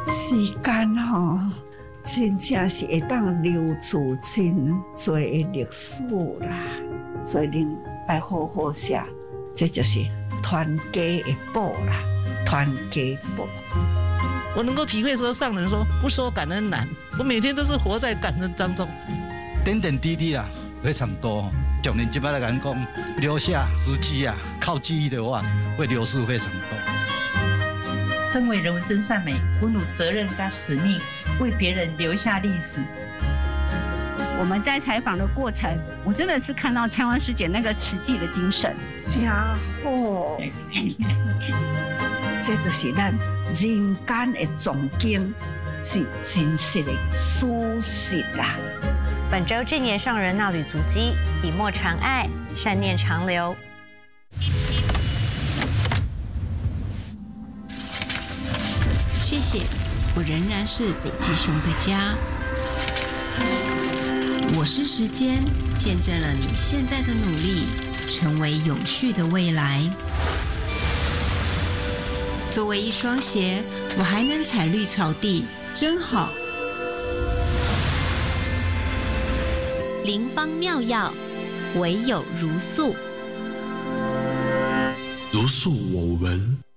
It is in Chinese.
时间真正是会当留住真多的历史啦，所以恁要好好写，这就是团结的宝啦，团结宝。 我能够体会说上人说不说感恩难，我每天都是活在感恩当中， 点点滴滴啊，非常多。从您这边来讲，留下足迹啊，靠记忆的话，会流失非常多。 身为人文真善美，我有责任跟使命，为别人留下历史。 我们在采访的过程，我真的是看到蔡湾师姐那个慈济的精神， 家伙，这就是咱人间的总经，是真实的事实啦。 本周正言上人那缕足迹，笔墨常爱，善念常留。 谢谢，我仍然是北极熊的家。我是时间，见证了你现在的努力，成为永续的未来。作为一双鞋，我还能踩绿草地，真好。 灵方妙药，唯有如素。 如素我闻。